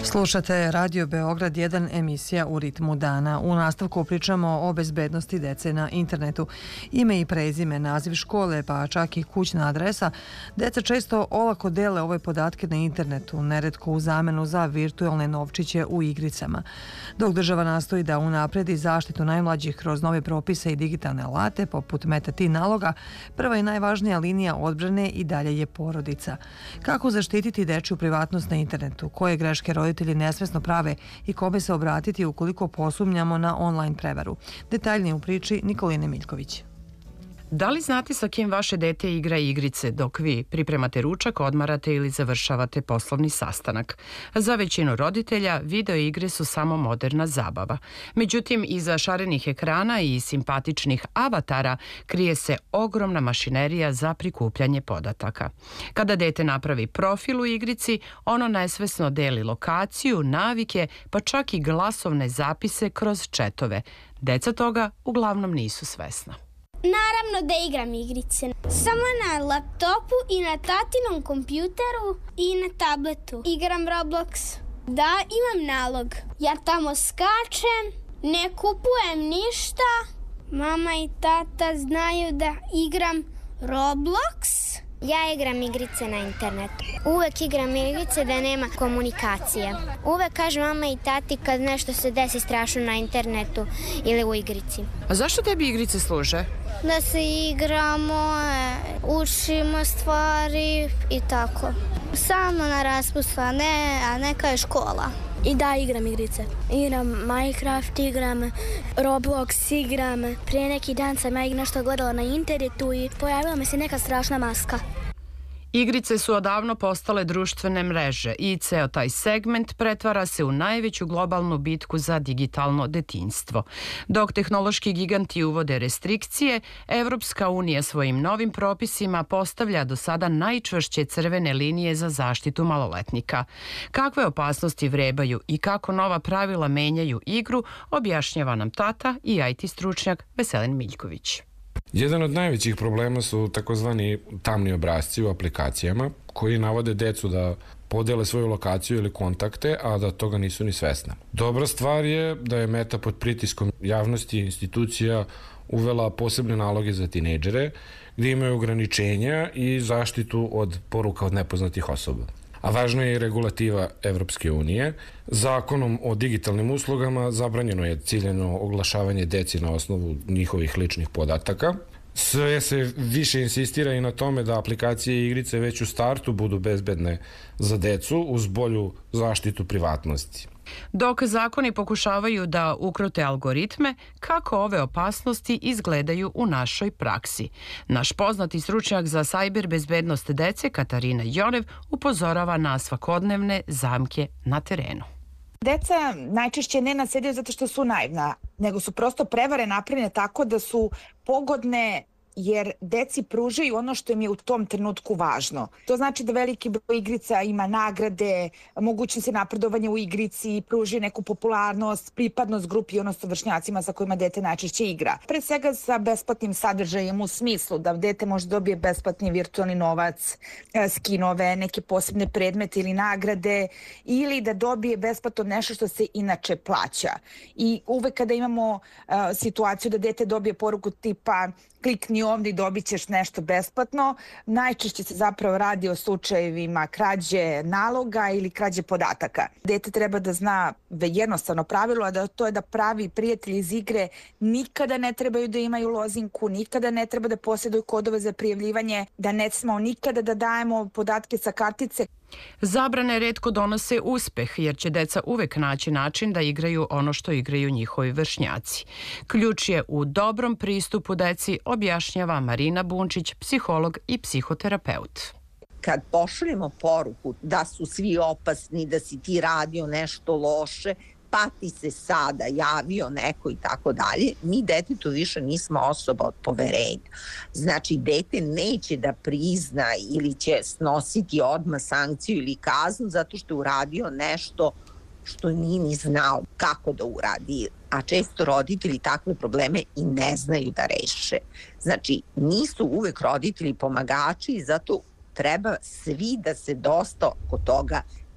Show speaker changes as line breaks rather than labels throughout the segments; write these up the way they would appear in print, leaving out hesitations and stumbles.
Slušate Radio Beograd 1, emisija U ritmu dana. U nastavku pričamo o bezbednosti dece na internetu. Ime i prezime, naziv škole, pa čak i kućna adresa. Deca često olako dele ove podatke na internetu, neretko u zamenu za virtualne novčiće u igricama. Dok država nastoji da unapredi zaštitu najmlađih kroz nove propise i digitalne alate, poput Meta-T naloga, prva i najvažnija linija odbrane i dalje je porodica. Kako zaštititi dečju privatnost na internetu? Koje greške roditelji nesvesno prave i kome se obratiti ukoliko posumnjamo na online prevaru? Detaljnije u priči Nikoline Miljković.
Da li znate sa kim vaše dete igra igrice dok vi pripremate ručak, odmarate ili završavate poslovni sastanak? Za većinu roditelja video igre su samo moderna zabava. Međutim, iza šarenih ekrana i simpatičnih avatara krije se ogromna mašinerija za prikupljanje podataka. Kada dete napravi profil u igrici, ono nesvesno deli lokaciju, navike, pa čak i glasovne zapise kroz četove. Deca toga uglavnom nisu svesna.
Naravno da igram igrice. Samo na laptopu i na tatinom kompjuteru i na tabletu. Igram Roblox. Da, imam nalog. Ja tamo skačem, ne kupujem ništa. Mama i tata znaju da igram Roblox.
Ja igram igrice na internetu. Uvek igram igrice da nema komunikacije. Uvek kažem mama i tati kad nešto se desi strašno na internetu ili u igrici.
A zašto tebi igrice služe?
Da se igramo, učimo stvari i tako. Samo na raspustu, a ne kao je škola.
I da, igram igrice. Igram Minecraft, igram Roblox, igram. Prije neki dan sam ja nešto gledala na internetu i pojavila mi se neka strašna maska.
Igrice su odavno postale društvene mreže i ceo taj segment pretvara se u najveću globalnu bitku za digitalno detinjstvo. Dok tehnološki giganti uvode restrikcije, Evropska unija svojim novim propisima postavlja do sada najčvršće crvene linije za zaštitu maloletnika. Kakve opasnosti vrebaju i kako nova pravila menjaju igru, objašnjava nam tata i IT stručnjak Veselin Miljković.
Jedan od najvećih problema su takozvani tamni obrasci u aplikacijama koji navode decu da podele svoju lokaciju ili kontakte, a da toga nisu ni svesna. Dobra stvar je da je Meta pod pritiskom javnosti i institucija uvela posebne naloge za tinejdžere gdje imaju ograničenja i zaštitu od poruka od nepoznatih osoba. A važna je i regulativa Evropske unije. Zakonom o digitalnim uslugama zabranjeno je ciljeno oglašavanje deci na osnovu njihovih ličnih podataka. Sve se više insistira i na tome da aplikacije i igrice već u startu budu bezbedne za decu uz bolju zaštitu privatnosti.
Dok zakoni pokušavaju da ukrute algoritme, kako ove opasnosti izgledaju u našoj praksi. Naš poznati stručnjak za sajber bezbednost dece, Katarina Jonev, upozorava na svakodnevne zamke na terenu.
Deca najčešće ne nasedaju zato što su naivna, nego su prosto prevare napravljene tako da su pogodne jer deci pružaju ono što im je u tom trenutku važno. To znači da veliki broj igrica ima nagrade, mogućnosti napredovanja u igrici, pružuje neku popularnost, pripadnost grupi, odnosno vršnjacima sa kojima dete najčešće igra. Pre svega sa besplatnim sadržajem u smislu da dete može dobije besplatni virtualni novac, skinove, neke posebne predmete ili nagrade, ili da dobije besplatno nešto što se inače plaća. I uvek kada imamo situaciju da dete dobije poruku tipa klikni ovdje i dobit ćeš nešto besplatno, najčešće se zapravo radi o slučajevima krađe naloga ili krađe podataka. Dete treba da zna jednostavno pravilo, a to je da pravi prijatelji iz igre nikada ne trebaju da imaju lozinku, nikada ne treba da posjeduju kodove za prijavljivanje, da ne smemo nikada da dajemo podatke sa kartice.
Zabrane retko donose uspeh jer će deca uvek naći način da igraju ono što igraju njihovi vršnjaci. Ključ je u dobrom pristupu deci, objašnjava Marina Bunčić, psiholog i psihoterapeut.
Kad pošaljemo poruku da su svi opasni, da si ti radio nešto loše, pa ti se sada javio neko i tako dalje, mi detetu više nismo osoba od poverenja. Znači, dete neće da prizna ili će snositi odmah sankciju ili kaznu zato što je uradio nešto što nije ni znao kako da uradi. A često roditelji takve probleme i ne znaju da reše. Znači, nisu uvek roditelji pomagači i zato treba svi da se dosta oko toga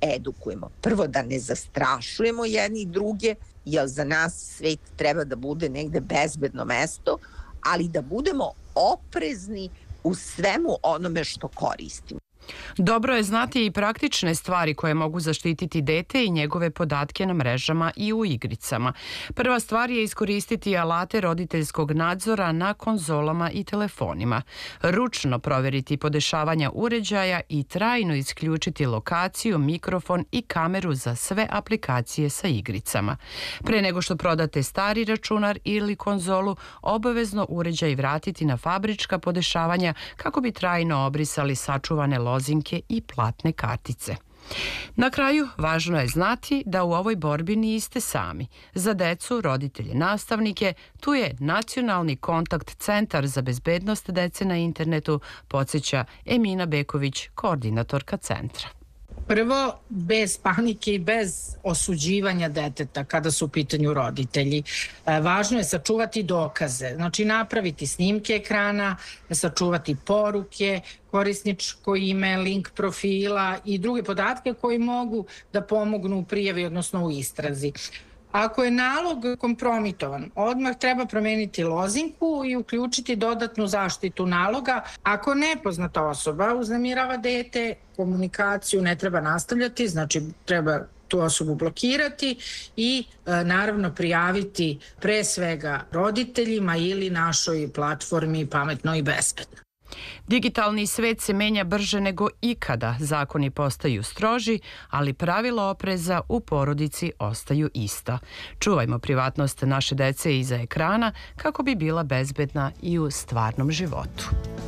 edukujemo. Prvo da ne zastrašujemo jedni druge, jer za nas svet treba da bude negde bezbedno mesto, ali da budemo oprezni u svemu onome što koristimo.
Dobro je znati i praktične stvari koje mogu zaštititi dete i njegove podatke na mrežama i u igricama. Prva stvar je iskoristiti alate roditeljskog nadzora na konzolama i telefonima, ručno proveriti podešavanja uređaja i trajno isključiti lokaciju, mikrofon i kameru za sve aplikacije sa igricama. Pre nego što prodate stari računar ili konzolu, obavezno uređaj vratiti na fabrička podešavanja kako bi trajno obrisali sačuvane lozinke i platne kartice. Na kraju, važno je znati da u ovoj borbi niste sami. Za decu, roditelje, nastavnike, tu je Nacionalni kontakt centar za bezbednost dece na internetu, podsjeća Emina Beković, koordinatorka centra.
Prvo, bez panike i bez osuđivanja deteta kada su u pitanju roditelji. Važno je sačuvati dokaze, znači napraviti snimke ekrana, sačuvati poruke, korisničko ime, link profila i druge podatke koji mogu da pomognu u prijavi, odnosno u istrazi. Ako je nalog kompromitovan, odmah treba promeniti lozinku i uključiti dodatnu zaštitu naloga. Ako nepoznata osoba uznemirava dete, komunikaciju ne treba nastavljati, znači treba tu osobu blokirati i naravno prijaviti pre svega roditeljima ili našoj platformi Pametno i bezbedno.
Digitalni svet se menja brže nego ikada, zakoni postaju stroži, ali pravila opreza u porodici ostaju ista. Čuvajmo privatnost naše dece iza ekrana kako bi bila bezbedna i u stvarnom životu.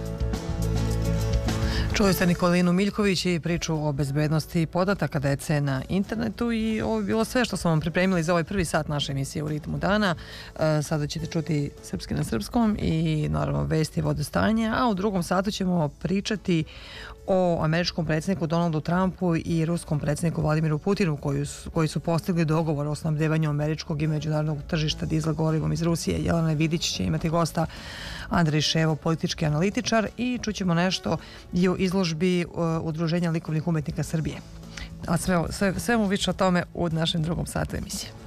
Čuli ste Nikolinu Miljković i priču o bezbednosti podataka dece na internetu i ovo je bilo sve što smo vam pripremili za ovaj prvi sat naše emisije U ritmu dana. Sada ćete čuti Srpski na srpskom i naravno vesti vodostanja, a u drugom satu ćemo pričati o američkom predsjedniku Donaldu Trumpu i ruskom predsjedniku Vladimiru Putinu koji su postigli dogovor o snabdevanju američkog i međunarodnog tržišta dizel gorivom iz Rusije. Jelena Vidić će imati gosta, Andrej Ševo, politički analitičar, i čućemo nešto i o izložbi Udruženja likovnih umetnika Srbije. A sve mu više o tome u našem drugom satu emisije.